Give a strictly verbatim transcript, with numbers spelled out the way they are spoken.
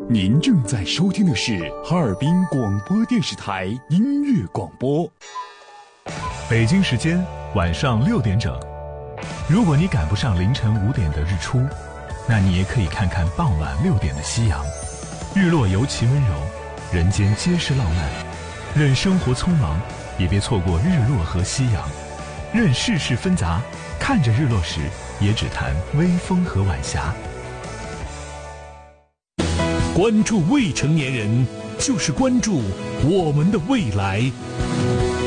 您正在收听的是哈尔滨广播电视台音乐广播。 北京时间晚上六点整。如果你赶不上凌晨五点的日出，那你也可以看看傍晚六点的夕阳。日落尤其温柔，人间皆是浪漫。任生活匆忙，也别错过日落和夕阳。任世事纷杂，看着日落时，也只谈微风和晚霞。 关注未成年人，就是关注我们的未来。